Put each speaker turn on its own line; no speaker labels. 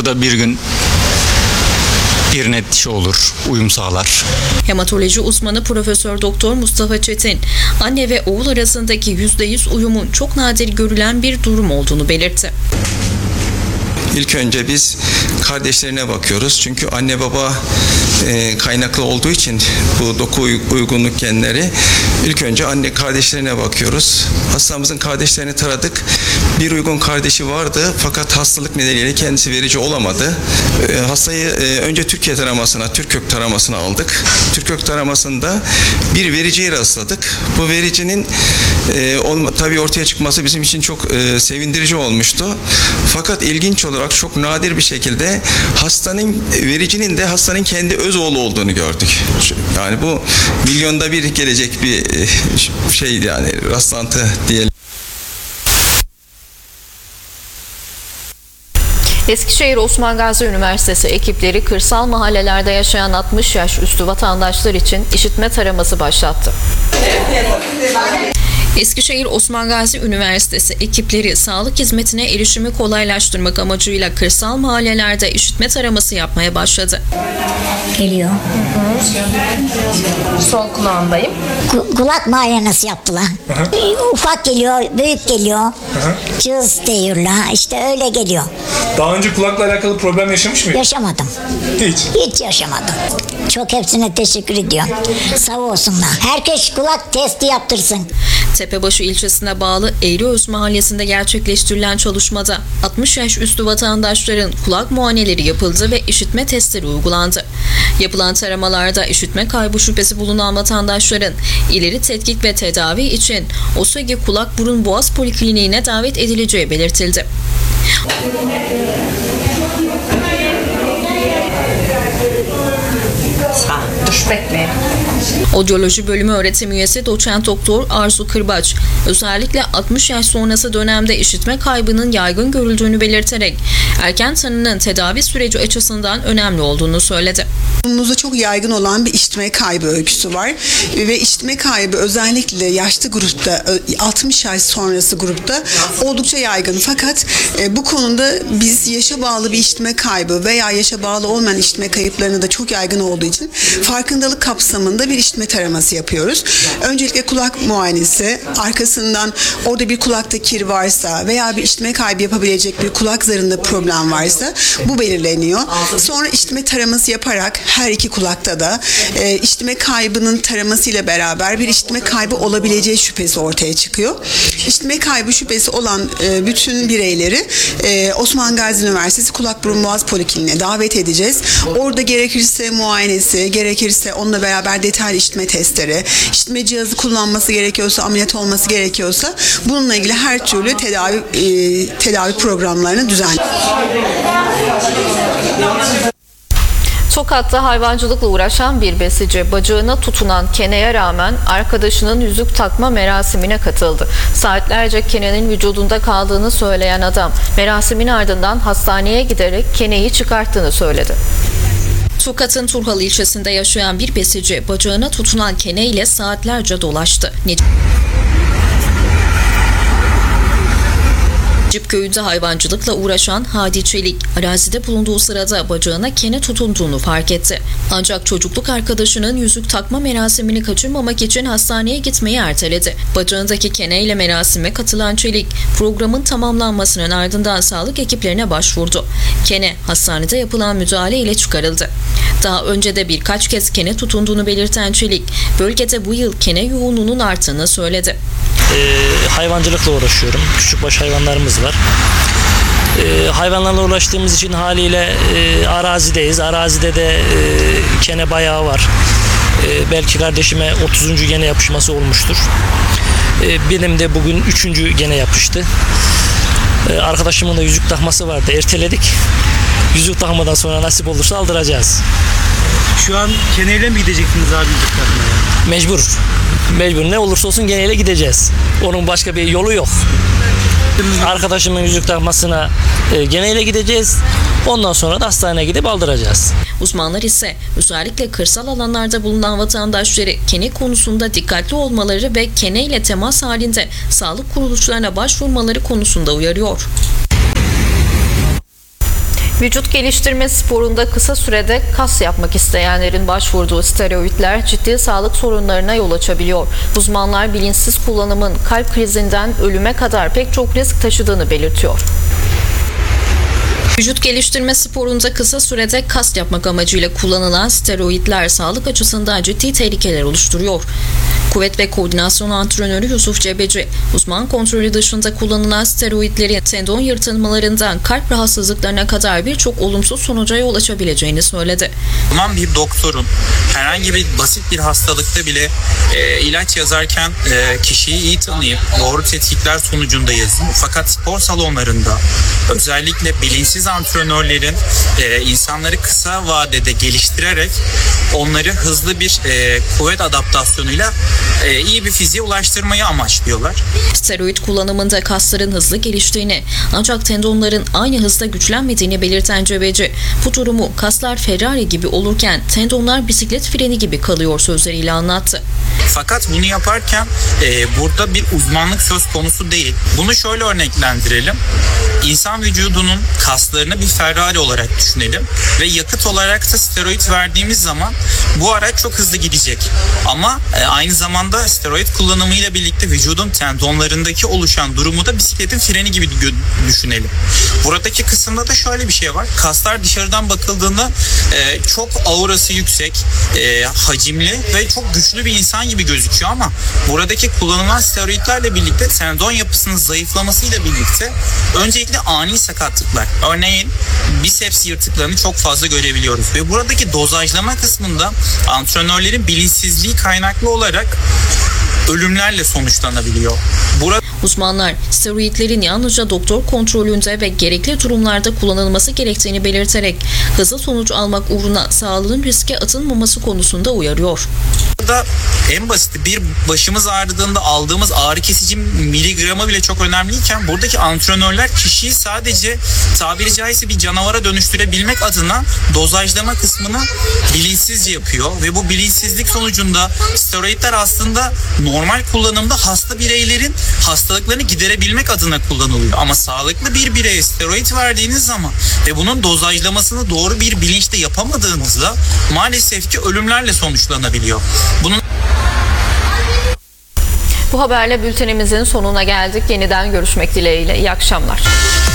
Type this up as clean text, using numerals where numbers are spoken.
yılda bir gün birine dişi olur, uyum sağlar.
Hematoloji uzmanı Profesör Doktor Mustafa Çetin, anne ve oğul arasındaki %100 uyumun çok nadir görülen bir durum olduğunu belirtti.
İlk önce biz kardeşlerine bakıyoruz. Çünkü anne baba kaynaklı olduğu için bu doku uygunluk genleri ilk önce anne kardeşlerine bakıyoruz. Hastamızın kardeşlerini taradık. Bir uygun kardeşi vardı fakat hastalık nedeniyle kendisi verici olamadı. Hastayı önce Türkiye taramasına, Türkök taramasına aldık. Türkök taramasında bir vericiye rastladık. Bu vericinin tabii ortaya çıkması bizim için çok sevindirici olmuştu. Fakat ilginç olarak çok nadir bir şekilde vericinin de hastanın kendi öz oğlu olduğunu gördük. Yani bu milyonda bir gelecek bir şey, yani rastlantı diyelim.
Eskişehir Osman Gazi Üniversitesi ekipleri kırsal mahallelerde yaşayan 60 yaş üstü vatandaşlar için işitme taraması başlattı.
Eskişehir Osman Gazi Üniversitesi ekipleri sağlık hizmetine erişimi kolaylaştırmak amacıyla kırsal mahallelerde işitme taraması yapmaya başladı.
Geliyor.
Sol kulağındayım.
Kulak muayenesi yaptılar. Ufak geliyor, büyük geliyor. Cız diyorlar, işte öyle geliyor.
Daha önce kulakla alakalı problem yaşamış mıydın?
Yaşamadım. Hiç yaşamadım. Çok hepsine teşekkür ediyorum. Sağ olsunlar. Herkes kulak testi yaptırsın.
Tepebaşı ilçesine bağlı Eğriöz mahallesinde gerçekleştirilen çalışmada 60 yaş üstü vatandaşların kulak muayeneleri yapıldı ve işitme testleri uygulandı. Yapılan taramalarda işitme kaybı şüphesi bulunan vatandaşların ileri tetkik ve tedavi için OSAGİ Kulak Burun Boğaz Polikliniğine davet edileceği belirtildi. Odyoloji Bölümü öğretim üyesi Doçent Doktor Arzu Kırbaç, özellikle 60 yaş sonrası dönemde işitme kaybının yaygın görüldüğünü belirterek erken tanının tedavi süreci açısından önemli olduğunu söyledi.
Toplumumuzda çok yaygın olan bir işitme kaybı öyküsü var ve işitme kaybı özellikle yaşlı grupta, 60 yaş sonrası grupta oldukça yaygın. Fakat bu konuda biz yaşa bağlı bir işitme kaybı veya yaşa bağlı olmayan işitme kayıplarına da çok yaygın olduğu için farkındalık kapsamında bir işitme taraması yapıyoruz. Öncelikle kulak muayenesi, arkasından orada bir kulakta kir varsa veya bir işitme kaybı yapabilecek bir kulak zarında problem varsa bu belirleniyor. Sonra işitme taraması yaparak her iki kulakta da işitme kaybının taramasıyla beraber bir işitme kaybı olabileceği şüphesi ortaya çıkıyor. İşitme kaybı şüphesi olan bütün bireyleri Osman Gazi Üniversitesi Kulak Burun Boğaz Polikliniğine davet edeceğiz. Orada gerekirse muayenesi, gerekirse onunla beraber detaylı işitme testleri, işitme cihazı kullanması gerekiyorsa, ameliyat olması gerekiyorsa bununla ilgili her türlü tedavi programlarını düzenliyoruz.
Tokat'ta hayvancılıkla uğraşan bir besici bacağına tutunan keneye rağmen arkadaşının yüzük takma merasimine katıldı. Saatlerce kenenin vücudunda kaldığını söyleyen adam merasimin ardından hastaneye giderek keneyi çıkarttığını söyledi.
Tokat'ın Turhal ilçesinde yaşayan bir besici bacağına tutunan kene ile saatlerce dolaştı. Necipköy'de hayvancılıkla uğraşan Hadi Çelik, arazide bulunduğu sırada bacağına kene tutunduğunu fark etti. Ancak çocukluk arkadaşının yüzük takma merasimini kaçırmamak için hastaneye gitmeyi erteledi. Bacağındaki kene ile merasime katılan Çelik, programın tamamlanmasının ardından sağlık ekiplerine başvurdu. Kene, hastanede yapılan müdahale ile çıkarıldı. Daha önce de birkaç kez kene tutunduğunu belirten Çelik, bölgede bu yıl kene yoğunluğunun arttığını söyledi.
Hayvancılıkla uğraşıyorum. Küçükbaş hayvanlarımız var. Hayvanlarla uğraştığımız için haliyle arazideyiz. Arazide de kene bayağı var. Belki kardeşime 30. gene yapışması olmuştur. Benim de bugün 3. gene yapıştı. Arkadaşımın da yüzük takması vardı. Erteledik. Yüzük takmadan sonra nasip olursa aldıracağız.
Şu an keneyle mi gideceksiniz abi yüzük takmaya?
Mecbur. Ne olursa olsun geneyle gideceğiz. Onun başka bir yolu yok. Arkadaşımın yüzük takmasına geneyle gideceğiz. Ondan sonra da hastaneye gidip aldıracağız.
Uzmanlar ise özellikle kırsal alanlarda bulunan vatandaşları kene konusunda dikkatli olmaları ve kene ile temas halinde sağlık kuruluşlarına başvurmaları konusunda uyarıyor.
Vücut geliştirme sporunda kısa sürede kas yapmak isteyenlerin başvurduğu steroidler ciddi sağlık sorunlarına yol açabiliyor. Uzmanlar bilinçsiz kullanımın kalp krizinden ölüme kadar pek çok risk taşıdığını belirtiyor.
Vücut geliştirme sporunda kısa sürede kas yapmak amacıyla kullanılan steroidler sağlık açısından ciddi tehlikeler oluşturuyor. Kuvvet ve koordinasyon antrenörü Yusuf Cebeci, uzman kontrolü dışında kullanılan steroidlerin tendon yırtılmalarından kalp rahatsızlıklarına kadar birçok olumsuz sonuca yol açabileceğini söyledi.
Uzman bir doktorun herhangi bir basit bir hastalıkta bile ilaç yazarken kişiyi iyi tanıyıp doğru tetkikler sonucunda yazın. Fakat spor salonlarında özellikle bilinçsiz antrenörlerin insanları kısa vadede geliştirerek onları hızlı bir kuvvet adaptasyonuyla iyi bir fiziğe ulaştırmayı amaçlıyorlar.
Steroid kullanımında kasların hızlı geliştiğini ancak tendonların aynı hızda güçlenmediğini belirten Cebeci, bu durumu kaslar Ferrari gibi olurken tendonlar bisiklet freni gibi kalıyor sözleriyle anlattı.
Fakat bunu yaparken burada bir uzmanlık söz konusu değil. Bunu şöyle örneklendirelim. İnsan vücudunun kaslarını bir Ferrari olarak düşünelim ve yakıt olarak da steroid verdiğimiz zaman bu araç çok hızlı gidecek. Ama aynı zamanda steroid kullanımıyla birlikte vücudun tendonlarındaki oluşan durumu da bisikletin freni gibi düşünelim. Buradaki kısımda da şöyle bir şey var. Kaslar dışarıdan bakıldığında çok aurası yüksek, hacimli ve çok güçlü bir insan gibi gözüküyor ama buradaki kullanılan steroidlerle birlikte tendon yapısının zayıflamasıyla birlikte öncelikle ani sakatlıklar. Örneğin biceps yırtıklarını çok fazla görebiliyoruz ve buradaki dozajlama kısmında antrenörlerin bilinçsizliği kaynaklı olarak ölümlerle sonuçlanabiliyor.
Uzmanlar steroidlerin yalnızca doktor kontrolünde ve gerekli durumlarda kullanılması gerektiğini belirterek hızlı sonuç almak uğruna sağlığın riske atılmaması konusunda uyarıyor.
Burada en basiti bir başımız ağrıdığında aldığımız ağrı kesici miligramı bile çok önemliyken buradaki antrenörler kişiyi sadece tabiri caizse bir canavara dönüştürebilmek adına dozajlama kısmını bilinçsizce yapıyor ve bu bilinçsizlik sonucunda steroidler aslında normal kullanımda hasta bireylerin hastalıklarını giderebilmek adına kullanılıyor. Ama sağlıklı bir bireye steroid verdiğiniz zaman ve bunun dozajlamasını doğru bir bilinçle yapamadığınızda maalesef ki ölümlerle sonuçlanabiliyor.
Bu haberle bültenimizin sonuna geldik. Yeniden görüşmek dileğiyle. İyi akşamlar.